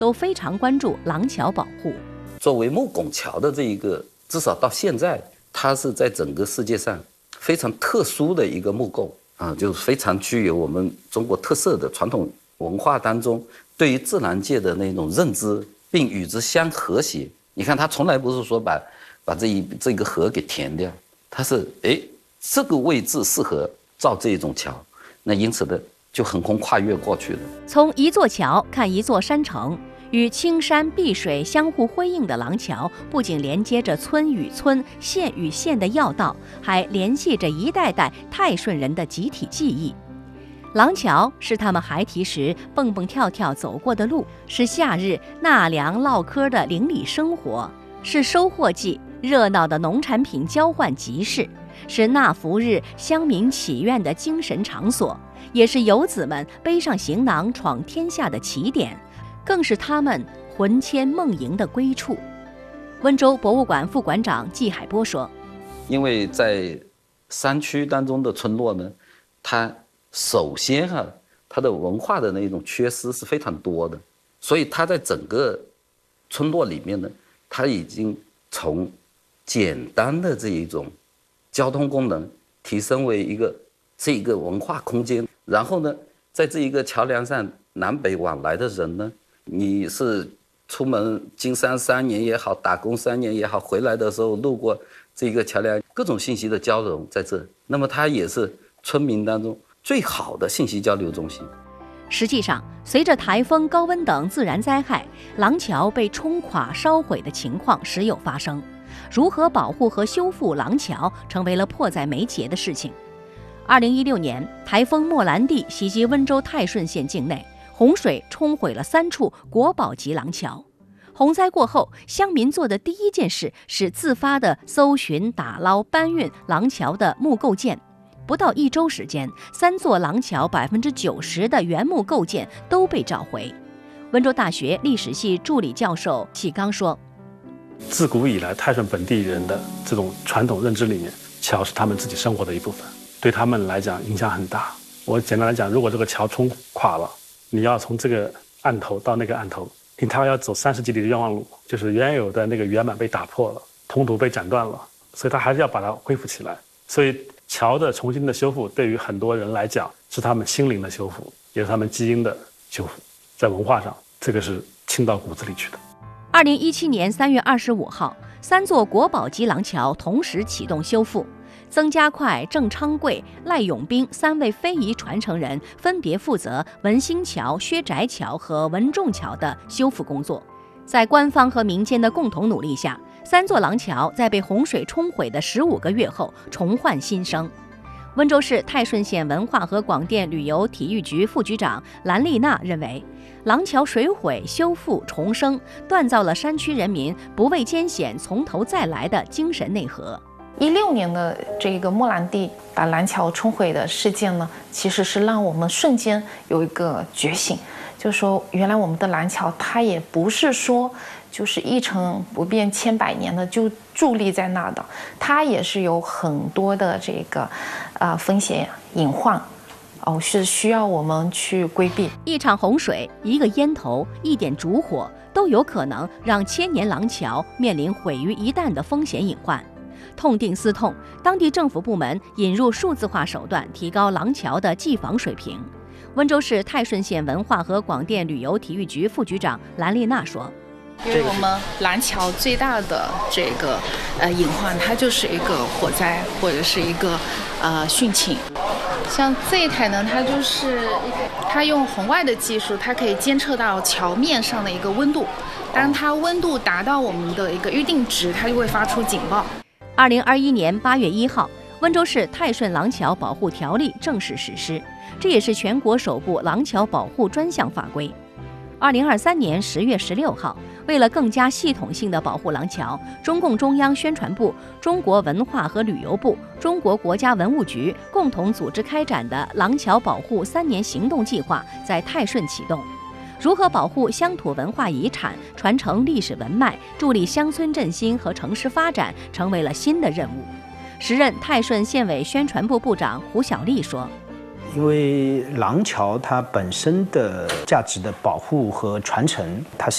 都非常关注廊桥保护。 作为木拱桥的这一个，至少到现在，它是在整个世界上非常特殊的一个木构啊，就是非常具有我们中国特色的传统文化当中对于自然界的那种认知，并与之相和谐。你看，它从来不是说把这个河给填掉，它是这个位置适合造这种桥，那因此的就横空跨越过去了。 从一座桥看一座山城。与青山碧水相互辉映的廊桥，不仅连接着村与村、县与县的要道，还联系着一代代泰顺人的集体记忆。廊桥是他们孩提时蹦蹦跳跳走过的路，是夏日纳凉唠嗑的邻里生活，是收获季热闹的农产品交换集市，是纳福日乡民祈愿的精神场所，也是游子们背上行囊闯天下的起点，更是他们魂牵梦萦的归处。温州博物馆副馆长季海波说：“ 因为在山区当中的村落呢，它首先它的文化的那种缺失是非常多的，所以它在整个村落里面呢，它已经从简单的这一种交通功能提升为这一个文化空间。然后呢，在这一个桥梁上南北往来的人呢。”你是出门经商3年也好，打工3年也好，回来的时候路过这个桥梁，各种信息的交融在这，那么它也是村民当中最好的信息交流中心。 实际上，随着台风、高温等自然灾害，廊桥被冲垮、烧毁的情况时有发生。如何保护和修复廊桥，成为了迫在眉睫的事情。2016年，台风莫兰蒂袭击温州泰顺县境内。洪水冲毁了3处国宝级廊桥。洪灾过后，乡民做的第一件事是自发地搜寻、打捞、搬运廊桥的木构件。不到1周时间，3座廊桥90%的原木构件都被找回。温州大学历史系助理教授启刚说：“ 自古以来，泰顺本地人的这种传统认知里面，桥是他们自己生活的一部分，对他们来讲影响很大。我简单来讲，如果这个桥冲垮了，你要从这个岸头到那个岸头，他要走30几里的冤枉路，就是原有的那个圆板被打破了，通途被斩断了，所以他还是要把它恢复起来。所以桥的重新的修复，对于很多人来讲，是他们心灵的修复，也是他们基因的修复。在文化上，这个是沁到骨子里去的。 2017年3月25号，3座国宝级廊桥同时启动修复。曾家快、郑昌贵、赖永兵3位非遗传承人分别负责文兴桥、薛宅桥和文仲桥的修复工作。在官方和民间的共同努力下，3座廊桥在被洪水冲毁的15个月后重焕新生。温州市泰顺县文化和广电旅游体育局副局长兰丽娜认为，廊桥水毁、修复、重生，锻造了山区人民不畏艰险、从头再来的精神内核。 16年的这个莫兰蒂把廊桥冲毁的事件呢，其实是让我们瞬间有一个觉醒，就是说原来我们的廊桥它也不是说就是一成不变千百年的就伫立在那的，它也是有很多的这个风险隐患是需要我们去规避。 一场洪水、一个烟头、一点烛火，都有可能让千年廊桥面临毁于一旦的风险隐患。痛定思痛，当地政府部门引入数字化手段，提高廊桥的技防水平。温州市泰顺县文化和广电旅游体育局副局长兰丽娜说：“ 因为我们廊桥最大的这个隐患，它就是一个火灾或者是一个汛情。像这一台呢，它用红外的技术，它可以监测到桥面上的一个温度，当它温度达到我们的一个预定值，它就会发出警报。 2021年8月1号，温州市泰顺廊桥保护条例正式实施，这也是全国首部廊桥保护专项法规。2023年10月16号，为了更加系统性地保护廊桥，中共中央宣传部、中国文化和旅游部、中国国家文物局共同组织开展的廊桥保护3年行动计划在泰顺启动。如何保护乡土文化遗产、传承历史文脉、助力乡村振兴和城市发展，成为了新的任务。时任泰顺县委宣传部部长胡小丽说：“ 因为廊桥它本身的价值的保护和传承，它是